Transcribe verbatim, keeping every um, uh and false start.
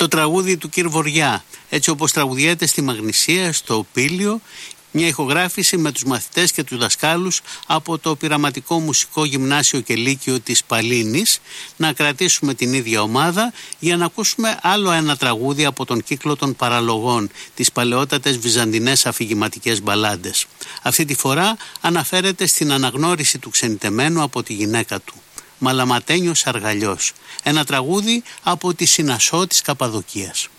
το τραγούδι του Κυρ Βοριά, έτσι όπως τραγουδιέται στη Μαγνησία, στο Πήλιο, μια ηχογράφηση με τους μαθητές και τους δασκάλους από το Πειραματικό Μουσικό Γυμνάσιο και Λύκειο της Παλίνης. Να κρατήσουμε την ίδια ομάδα για να ακούσουμε άλλο ένα τραγούδι από τον κύκλο των παραλογών, τις παλαιότατες βυζαντινές αφηγηματικές μπαλάντες. Αυτή τη φορά αναφέρεται στην αναγνώριση του ξενιτεμένου από τη γυναίκα του. Μαλαματένιος Αργαλιός, ένα τραγούδι από τη Συνασσό της Καπαδοκίας.